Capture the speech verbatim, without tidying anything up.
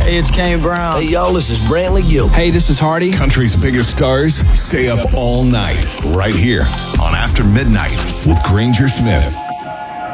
Hey, it's Kane Brown. Hey, y'all, this is Brantley Gill. Hey, this is Hardy. Country's biggest stars stay up all night right here on After Midnight with Granger Smith.